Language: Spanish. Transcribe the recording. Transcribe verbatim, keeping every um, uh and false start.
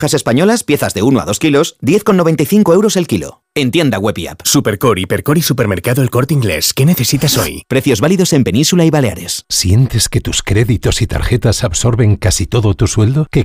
Hojas españolas, piezas de uno a dos kilos, diez con noventa y cinco euros el kilo. En tienda web y app. Supercore, Hipercore y Supermercado El Corte Inglés. ¿Qué necesitas hoy? Precios válidos en Península y Baleares. ¿Sientes que tus créditos y tarjetas absorben casi todo tu sueldo? ¿Que